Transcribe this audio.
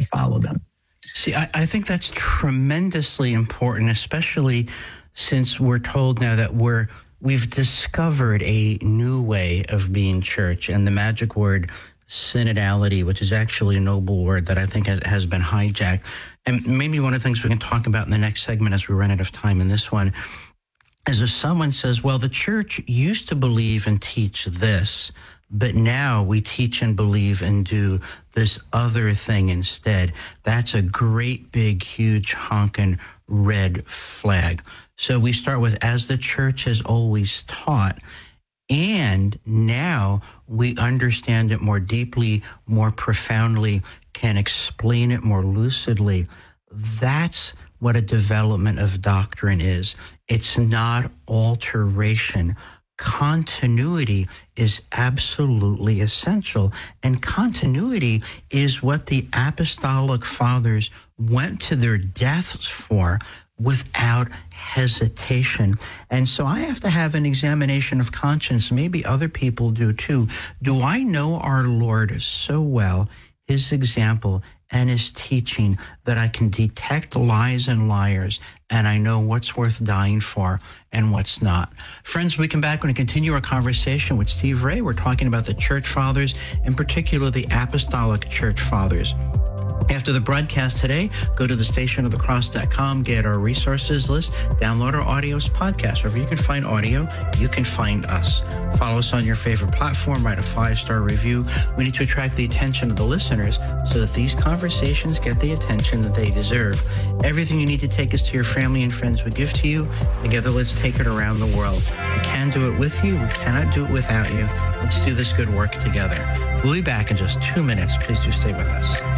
follow them. See, I think that's tremendously important, especially since we're told now that we've discovered a new way of being church, and the magic word synodality, which is actually a noble word that I think has been hijacked. And maybe one of the things we can talk about in the next segment as we run out of time in this one is if someone says, well, the church used to believe and teach this, but now we teach and believe and do this other thing instead. That's a great, big, huge, honking red flag. So we start with, as the church has always taught, and now we understand it more deeply, more profoundly, can explain it more lucidly. That's what a development of doctrine is. It's not alteration. Continuity is absolutely essential, and continuity is what the apostolic fathers went to their deaths for without hesitation. And so I have to have an examination of conscience. Maybe other people do too. Do I know our Lord so well, his example and his teaching, that I can detect lies and liars, and I know what's worth dying for and what's not? Friends, we come back and continue our conversation with Steve Ray. We're talking about the church fathers, in particular the apostolic church fathers. After the broadcast today, go to thestationofthecross.com, get our resources list, download our audios podcast. Wherever you can find audio, you can find us. Follow us on your favorite platform, write a 5-star review. We need to attract the attention of the listeners so that these conversations get the attention that they deserve. Everything you need to take us to your family and friends we give to you. Together, let's take it around the world. We can do it with you. We cannot do it without you. Let's do this good work together. We'll be back in just 2 minutes. Please do stay with us.